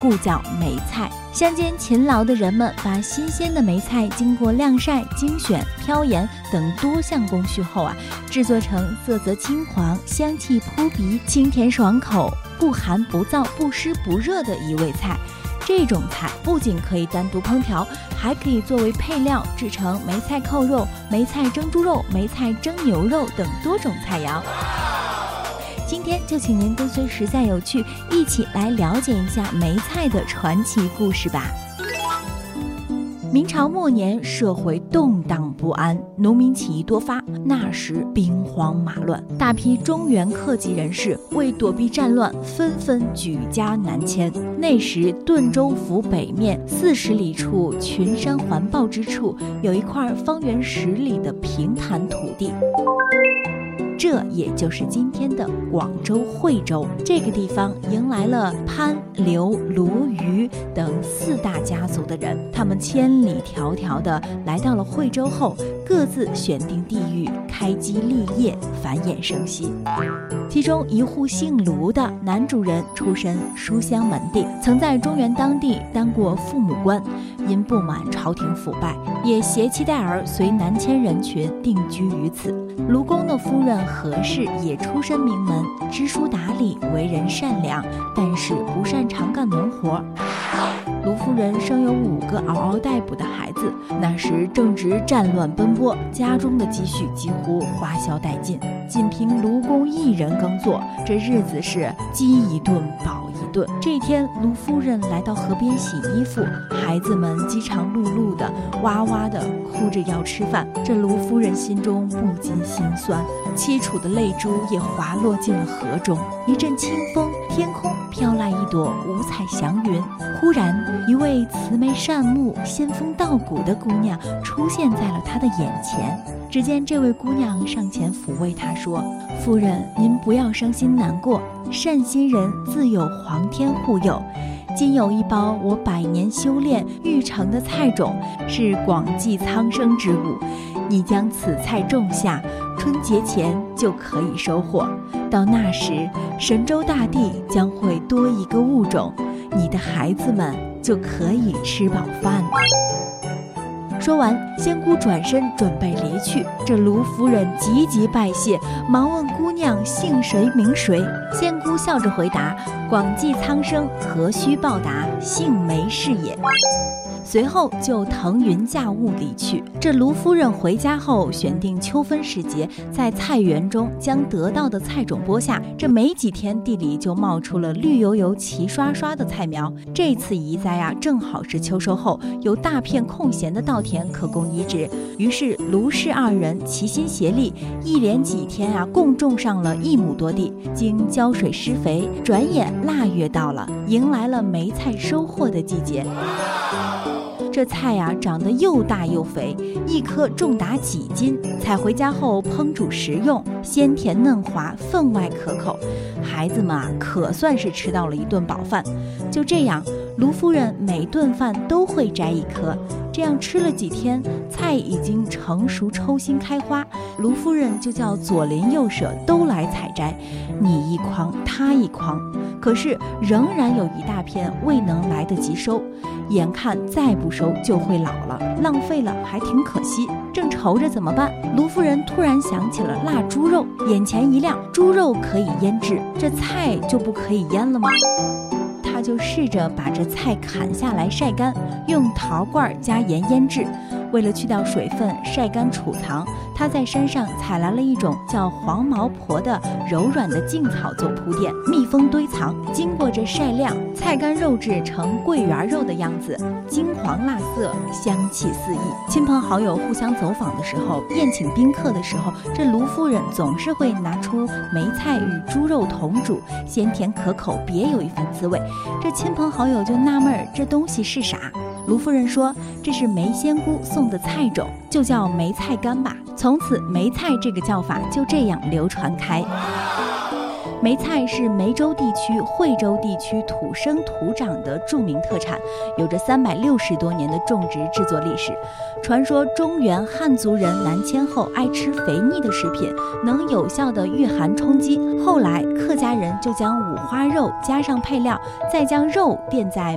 故叫梅菜。乡间勤劳的人们把新鲜的梅菜经过晾晒、精选、漂盐等多项工序后制作成色泽金黄、香气扑鼻、清甜爽口、不寒不燥、不湿不热的一味菜。这种菜不仅可以单独烹调，还可以作为配料制成梅菜扣肉、梅菜蒸猪肉、梅菜蒸牛肉等多种菜肴。今天就请您跟随实在有趣，一起来了解一下梅菜的传奇故事吧。明朝末年，社会动荡不安，农民起义多发。那时兵荒马乱，大批中原客籍人士为躲避战乱，纷纷举家南迁。那时顿州府北面40里处群山环抱之处，有一块方圆10里的平坦土地，这也就是今天的广州惠州。这个地方迎来了潘、刘、卢、虞等4大家族的人，他们千里迢迢地来到了惠州后，各自选定地域，开基立业，繁衍生息。其中一户姓卢的男主人出身书香门第，曾在中原当地当过父母官，因不满朝廷腐败，也携妻带儿随南迁人群定居于此。卢公的夫人何氏也出身名门，知书达理，为人善良，但是不擅长干农活。卢夫人生有5个嗷嗷待哺的孩子，那时正值战乱奔波，家中的积蓄几乎花销殆尽，仅凭卢公一人耕作，这日子是饥一顿饱一顿。这天，卢夫人来到河边洗衣服，孩子们饥肠辘辘的，哇哇的哭着要吃饭。这卢夫人心中不禁心酸，凄楚的泪珠也滑落进了河中。一阵清风，天空飘来一朵五彩祥云。忽然，一位慈眉善目、仙风道骨的姑娘出现在了他的眼前。只见这位姑娘上前抚慰他说：“夫人，您不要伤心难过，善心人自有皇天护佑。今有一包我100年修炼育成的菜种，是广济苍生之物。你将此菜种下，春节前就可以收获。到那时，神州大地将会多一个物种，你的孩子们就可以吃饱饭了。”说完，仙姑转身准备离去。这卢夫人急急拜谢，忙问姑娘姓谁名谁。仙姑笑着回答：“广济苍生，何须报答，姓梅是也。”随后就腾云驾雾离去。这卢夫人回家后，选定秋分时节，在菜园中将得到的菜种播下。这没几天，地里就冒出了绿油油、齐刷刷的菜苗。这次移栽正好是秋收后，有大片空闲的稻田可供移植。于是卢氏2人齐心协力，一连几天共种上了1亩多地。经浇水施肥，转眼腊月到了，迎来了梅菜收获的季节。这菜长得又大又肥，一颗重达几斤。采回家后烹煮食用，鲜甜嫩滑，分外可口。孩子们可算是吃到了一顿饱饭。就这样，卢夫人每顿饭都会摘1颗。这样吃了几天，菜已经成熟抽新开花，卢夫人就叫左邻右舍都来采摘，你一筐他一筐。可是仍然有一大片未能来得及收，眼看再不收就会老了，浪费了还挺可惜。正愁着怎么办，卢夫人突然想起了腊猪肉，眼前一亮，猪肉可以腌制，这菜就不可以腌了吗？他就试着把这菜砍下来晒干，用陶罐加盐腌制。为了去掉水分，晒干储藏，他在山上采来了一种叫黄毛婆的柔软的茎草做铺垫，密封堆藏。经过这晒晾，菜干肉质成桂圆肉的样子，金黄辣色，香气四溢。亲朋好友互相走访的时候，宴请宾客的时候，这卢夫人总是会拿出梅菜与猪肉同煮，鲜甜可口，别有一番滋味。这亲朋好友就纳闷这东西是啥。卢夫人说：“这是梅仙姑送的菜种，就叫梅菜干吧。”从此，梅菜这个叫法就这样流传开。梅菜是梅州地区、惠州地区土生土长的著名特产，有着360多年的种植制作历史。传说中原汉族人南迁后爱吃肥腻的食品，能有效的御寒充饥。后来客家人就将五花肉加上配料，再将肉垫在